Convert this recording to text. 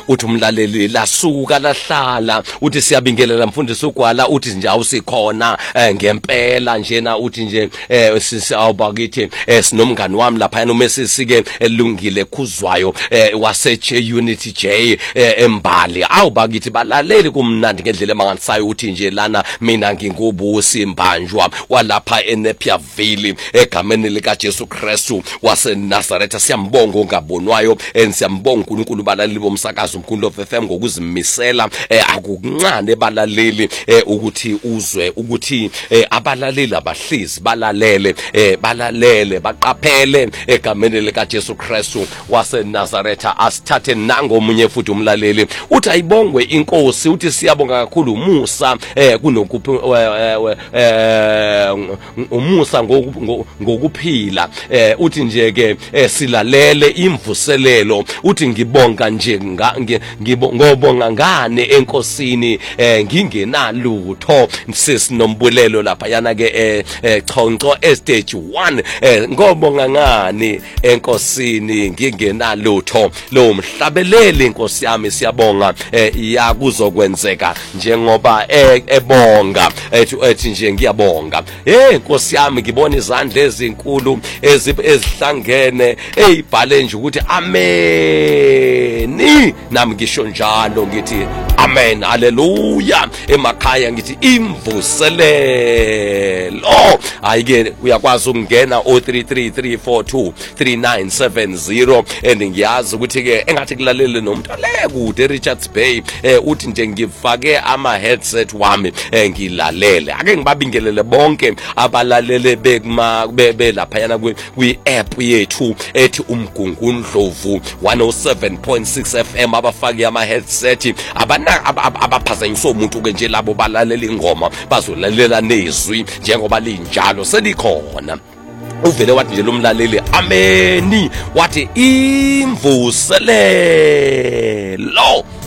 uthi umlaleli lasuka lahlala uthi siyabingelela mfundisi uGwala uthi nje awusikhona ngempela njena uthi nje awubakithi sinomngani wami lapha uMesisi ke elungile khuzwayo wase Unity J eMbali awubakithi balaleli kumnandi ngendlela emanganisayo uthi nje lana mina ngingubusi Mbanjwa walapha eNepiaville egameni lika Jesu Kristu wase Nazareth. Siyambonga ongabonwayo siyambonga uNkulunkulu balaleli bomsakazo umkhulu FM ngokuzimisela akuncane balaleli ukuthi uzwe ukuthi abalaleli abahlizi balalele baqaphele egameni lika Jesu Kristu wase Nazareth. Asithathe nangomunye futhi umlaleli uthi ayibongwe inkosi uthi siyabonga kakhulu umusa kunokuphi umusa ngokuphila uthi nje ke silalele imvuselelo uthi ngibonga nje ngibonga ngane enkosini ngingenalutho sesinombulelo lapha yana ke Chonco Stage 1 ngobonga ngane enkosini ngingenalutho lo mhlabeleli inkosi yami siyabonga yakuzokwenzeka njengoba ebonga ethi nje ngiyabonga inkosi yami ngibona izandla ezinkulu ezihlangene eyibhale nje ukuthi amen nami ngisho njalo ngithi amen haleluya emakhaya ngithi imvuselelo ayike uyakwazi ukungena 0333423970 ngiyazi ukuthi ke engathi kulalele nomuntu le kude Richards Bay uthi nje ngifake ama headset wami ngilalele ake ngibabingelele bonke abalalele be lapha yana kwi app yethu ethi umgungundlovu 107.6 FM abafake ama headset abaphazanyiswa umuntu ke nje labo balalela ingoma bazolalela nezwi njengoba linjalo selikhona. Uvele wathi nje lomlaleli ameni wathi imvuselelo